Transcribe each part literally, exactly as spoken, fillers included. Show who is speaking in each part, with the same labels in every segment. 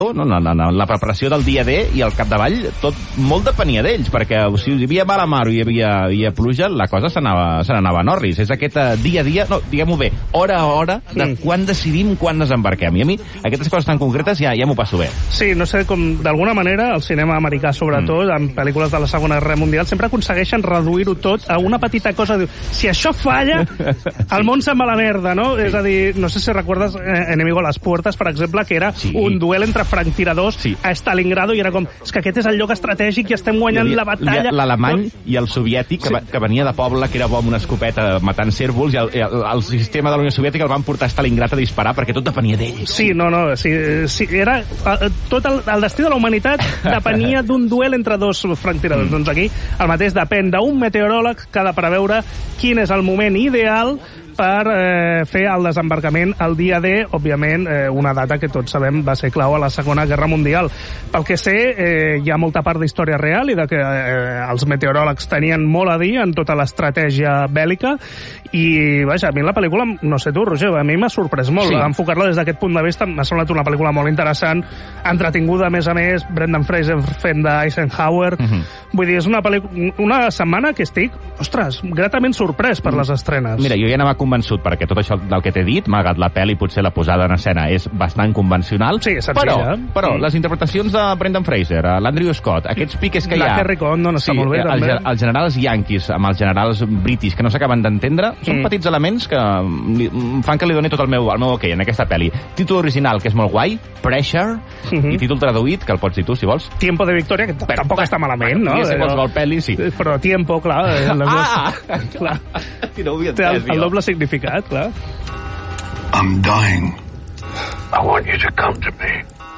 Speaker 1: no, no, no, no, la preparació del dia D i al capdavall tot molt depenia d'ells, perquè si hi havia mala mar o hi havia, hi havia pluja, la cosa se n'anava a Norris. És aquest uh, dia a dia, no, diguem-ho bé, hora a hora, de mm. quan decidim quan desembarquem. I a mi, aquestes coses tan concretes ja, ja m'ho passo bé.
Speaker 2: Sí, no sé, com d'alguna manera, el cinema americà, sobretot, mm. en pel·lícules de la Segona Guerra Mundial, sempre aconsegueixen reduir-ho tot a una petita cosa. Diu, si això falla, el món se'n va a la merda, no? Sí. És a dir, no sé si recordes eh, Enemigo a les Puertes, per exemple, que era sí. un duel entre franctiradors sí. a Stalingrado, i era com, és que aquest és el lloc estratègic i estem guanyant havia, la batalla.
Speaker 1: L'alemany tot... i el soviètic, que, sí. que venia de poble, que era bo amb una escopeta matant cérvols, i el, el, el sistema de la Unió Soviètica el van portar a Stalingrad a disparar perquè tot depenia d'ells.
Speaker 2: Sí, no, no, sí, sí, era... Tot el, el destí de la humanitat depenia d'un duel entre dos franctiradors. Mm. Doncs aquí el mateix depèn d'un meteoròleg que ha de preveure quin és el moment ideal per eh, fer el desembarcament el dia D, òbviament, eh, una data que tots sabem va ser clau a la Segona Guerra Mundial. Pel que sé, eh, hi ha molta part d'història real i de que eh, els meteoròlegs tenien molt a dir en tota l'estratègia bèl·lica, i, vaja, a mi la pel·lícula, no sé tu, Roger, a mi m'ha sorprès molt. Sí. Enfocar-la des d'aquest punt de vista m'ha semblat una pel·lícula molt interessant, entretinguda, a més a més, Brendan Fraser fent d'Eisenhower. Mm-hmm. Vull dir, és una, una setmana que estic, ostres, gratament sorprès per les estrenes.
Speaker 1: Mira, jo ja anava convençut, perquè tot això del que t'he dit, malgrat la pel·li, potser la posada en escena és bastant convencional,
Speaker 2: sí,
Speaker 1: però, però
Speaker 2: mm.
Speaker 1: les interpretacions de Brendan Fraser, l'Andrew Scott, aquests piques que hi ha...
Speaker 2: La Terry Condon està
Speaker 1: sí,
Speaker 2: molt bé,
Speaker 1: el,
Speaker 2: també.
Speaker 1: Els generals yanquis amb els generals british que no s'acaben d'entendre, són mm. petits elements que fan que li doni tot el meu, el meu ok en aquesta pel·li. Títol original, que és molt guai, Pressure, mm-hmm. i títol traduït, que el pots dir tu, si vols.
Speaker 2: Tiempo de Victoria, que però, tampoc està malament, no?
Speaker 1: Si qualsevol pel·li, sí.
Speaker 2: Però Tiempo, clar...
Speaker 1: Ah!
Speaker 2: Clar. Té el, el doble significat, clar.
Speaker 3: I'm dying. I want you to come to me.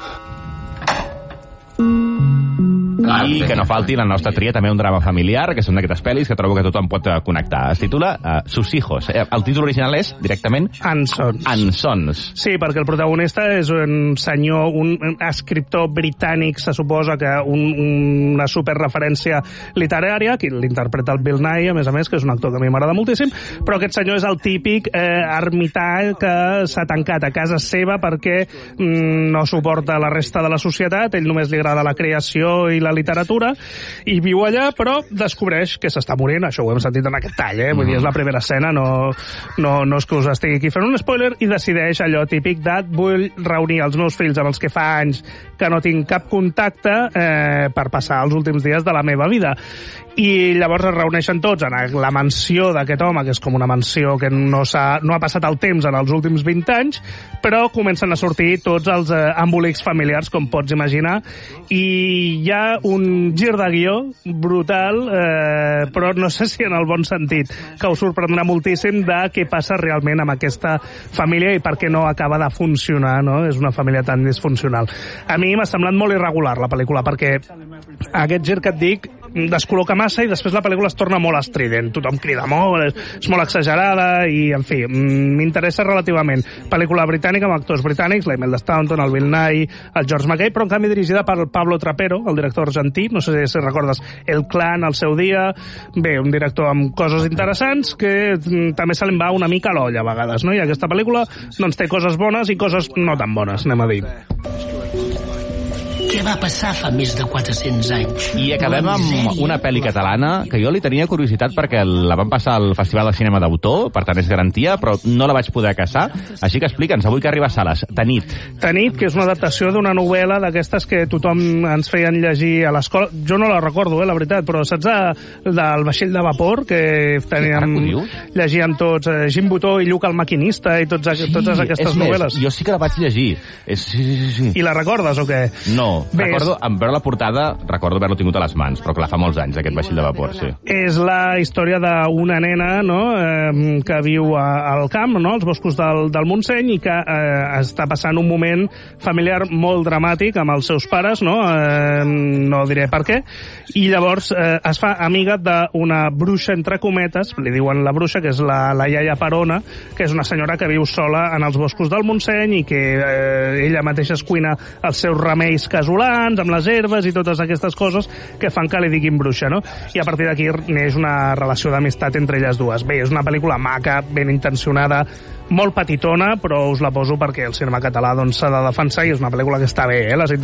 Speaker 1: I que no falti la nostra tria, també un drama familiar, que són d'aquestes pel·lis que trobo que tothom pot connectar. Es titula uh, Sus hijos. El títol original és, directament...
Speaker 2: Ansons.
Speaker 1: Ansons.
Speaker 2: Sí, perquè el protagonista és un senyor, un, un escriptor britànic, se suposa que un, una superreferència literària, que l'interpreta el Bill Nighy, a més a més, que és un actor que a mi m'agrada moltíssim, però aquest senyor és el típic eh, ermità que s'ha tancat a casa seva perquè mm, no suporta la resta de la societat, ell només li agrada la creació i la literatura, i viu allà, però descobreix que s'està morint. Això ho hem sentit en aquest tall, eh? Vull dir, és la primera escena, no, no, no és que us estigui aquí fent un spoiler, i decideix allò típic de vull reunir els meus fills amb els que fa anys que no tinc cap contacte eh, per passar els últims dies de la meva vida. I llavors es reuneixen tots en la mansió d'aquest home, que és com una mansió que no, ha, no ha passat el temps en els últims vint anys, però comencen a sortir tots els eh, embolics familiars, com pots imaginar, i hi ha un gir de guió brutal, eh, però no sé si en el bon sentit, que us sorprendrà moltíssim de què passa realment amb aquesta família i per què no acaba de funcionar, no? És una família tan disfuncional. A mi m'ha semblat molt irregular la pel·lícula, perquè aquest gir que et dic descol·loca massa i després la pel·lícula es torna molt estrident. Tothom crida molt, és, és molt exagerada i, en fi, m'interessa relativament. Pel·lícula britànica amb actors britànics, la Imelda Staunton, el Bill Nighy, el George McKay, però en canvi dirigida per Pablo Trapero, el director argentí, no sé si recordes El Clan al seu dia. Bé, un director amb coses interessants que també se li va una mica a l'olla a vegades, no? I aquesta pel·lícula doncs, té coses bones i coses no tan bones, anem a dir.
Speaker 4: Què va passar fa més de quatre-cents anys?
Speaker 1: I acabem amb una pel·li catalana que jo li tenia curiositat perquè la van passar al Festival de Cinema d'Autor, per tant és garantia, però no la vaig poder caçar. Així que explica'ns, avui que arriba a sales, Tanit.
Speaker 2: Tanit, que és una adaptació d'una novel·la d'aquestes que tothom ens feien llegir a l'escola. Jo no la recordo, eh, la veritat, però saps de, del vaixell de vapor que teníem, llegíem tots, eh, Jim Butó i Lluc el maquinista i tots, sí, totes aquestes novel·les.
Speaker 1: Jo sí que la vaig llegir. És, sí, sí, sí.
Speaker 2: I la recordes o què?
Speaker 1: No. Bé, recordo, en veure la portada, recordo haver-lo tingut a les mans, però clar, fa molts anys, aquest vaixell de vapor, sí.
Speaker 2: És la història d'una nena, no?, eh, que viu a, al camp, no?, als boscos del, del Montseny, i que eh, està passant un moment familiar molt dramàtic amb els seus pares, no?, eh, no diré per què, i llavors eh, es fa amiga d'una bruixa, entre cometes, li diuen la bruixa, que és la, la iaia Parona, que és una senyora que viu sola en els boscos del Montseny i que eh, ella mateixa es cuina els seus remeis casuals volants, amb les herbes i totes aquestes coses que fan que li diguin bruixa, no? I a partir d'aquí neix una relació d'amistat entre elles dues. Bé, és una pel·lícula maca, ben intencionada, molt petitona, però us la poso perquè el cinema català doncs, s'ha de defensar i és una pel·lícula que està bé, eh? Les